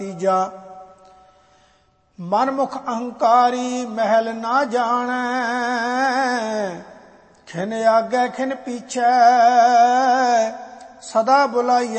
ਤੀਜਾ ਮਨਮੁਖ ਅਹੰਕਾਰੀ ਮਹਿਲ ਨਾ ਜਾਣੈ, ਖਿਨ ਆਗੇ ਖਿਨ ਪੀਛੈ, ਸਦਾ ਬੁਲਾਈਐ